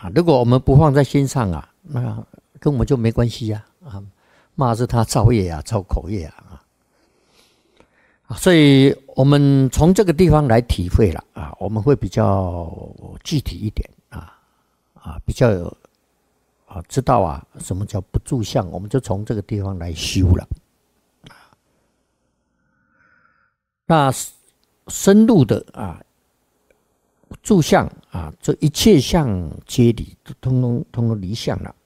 如果我们不放在心上啊，那跟我们就没关系啊。骂是他造业啊，造口业啊。所以我们从这个地方来体会了啊，我们会比较具体一点比较有知道啊什么叫不住相，我们就从这个地方来修了。那深入的住相这一切相皆离，通通离相了。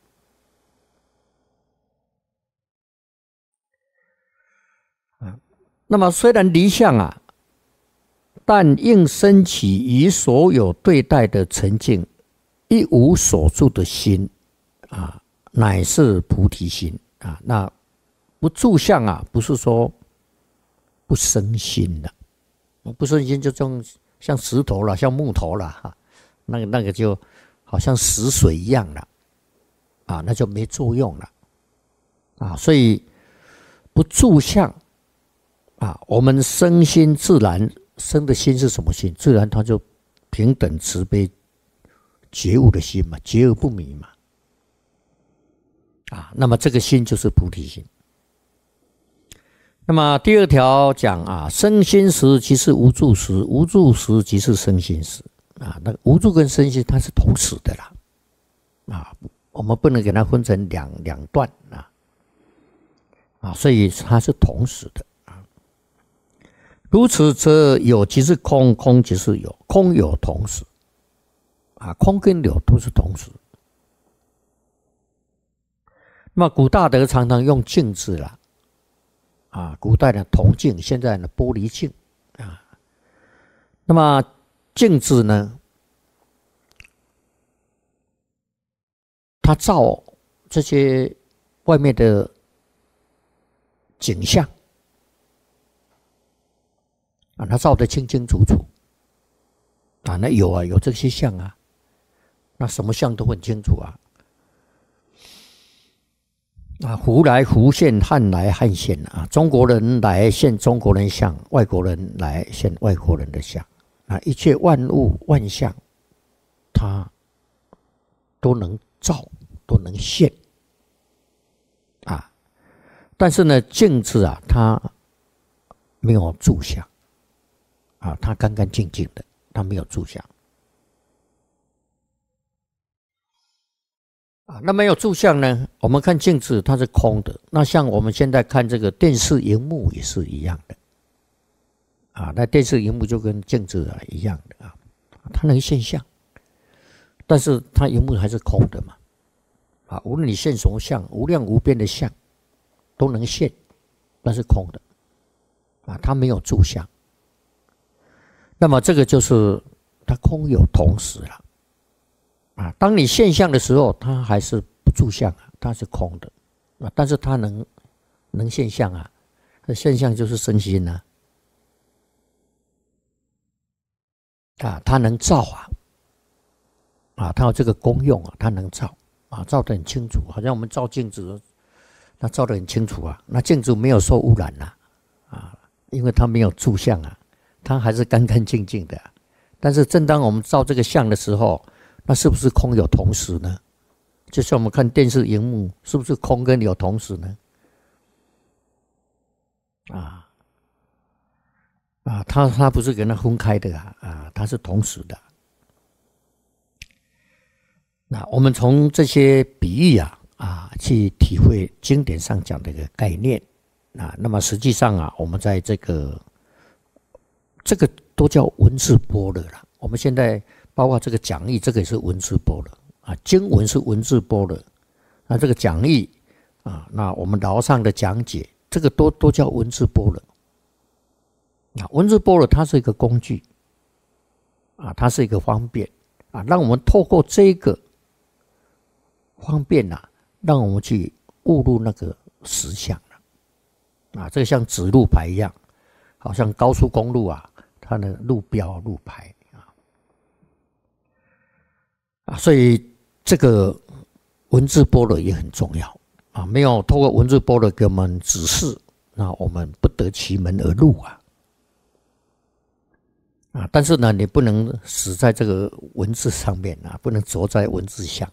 那么虽然离相但应升起于所有对待的沉静，一无所住的心乃是菩提心那不住相不是说不生心的，不生心就像石头了，像木头了那个就好像死水一样了那就没作用了所以不住相我们生心自然生的心是什么心？自然它就平等慈悲觉悟的心嘛，觉而不迷嘛那么这个心就是菩提心。那么第二条讲生心时即是无住时，无住时即是生心时那个无住跟生心它是同时的啦我们不能给它分成两段所以它是同时的如此则有即是空，空即是有，空有同时空跟有都是同时。那么古大德常常用镜字啦古代的铜镜，现在的玻璃镜那么镜子呢，它照这些外面的景象它照得清清楚楚那有这些相那什么相都很清楚胡来胡现，汉来汉现中国人来现中国人相，外国人来现外国人的相一切万物万象它都能照，都能现但是呢镜子它没有住相它干干净净的，它没有住相那没有住相呢，我们看镜子它是空的，那像我们现在看这个电视荧幕也是一样的那电视荧幕就跟镜子一样的它能现象，但是它荧幕还是空的嘛无论你现什么相，无量无边的相都能现，但是空的它没有住相。那么这个就是它空有同时了当你现象的时候，它还是不住相它是空的但是它能现象现象就是身心它能照它有这个功用它能照照得很清楚，好像我们照镜子，它照得很清楚那镜子没有受污染因为它没有住相它还是干干净净的但是正当我们照这个相的时候，那是不是空有同时呢？就像我们看电视荧幕，是不是空跟有同时呢？它不是给它分开的它是同时的。那我们从这些比喻去体会经典上讲的一个概念那么实际上我们在这个都叫文字般若了。我们现在包括这个讲义，这个也是文字般若经文是文字般若那这个讲义那我们牢上的讲解，这个都叫文字般若文字般若它是一个工具它是一个方便让我们透过这个方便让我们去悟入那个实相这个像指路牌一样，好像高速公路它的路标路牌所以这个文字般若也很重要没有透过文字般若给我们指示，那我们不得其门而入啊，但是呢，你不能死在这个文字上面啊，不能着在文字上